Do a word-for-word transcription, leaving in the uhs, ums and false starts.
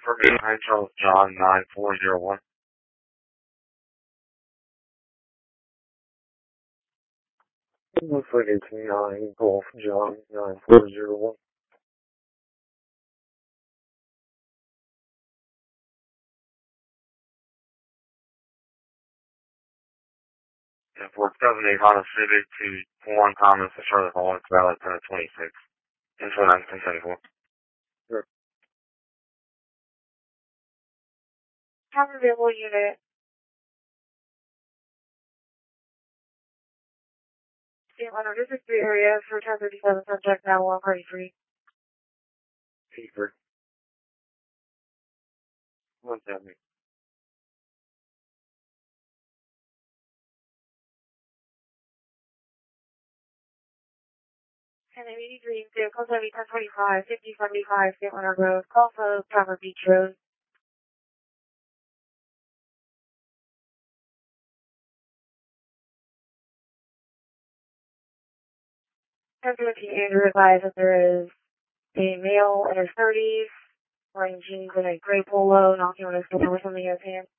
for me, Hi Charles John nine four zero one. It looks like it's nine Golf John nine four zero one. Yeah, four seven eight Honda Civic to one Thomas to Charlotte Hall, it's valid ten twenty-six. Info nine ten seventy-four. Sure. Have available unit. The one hundred fifty area for ten thirty-seven subject now one party free. Paper. One seventy. ten eighty-three, vehicle seventy ten twenty-five, fifty seventy-five, Saint Leonard Road, call for Traver Beach Road. ten fifteen, Andrew advised that there is a male in his thirties, wearing jeans and a gray polo, knocking on his door with something in his hand.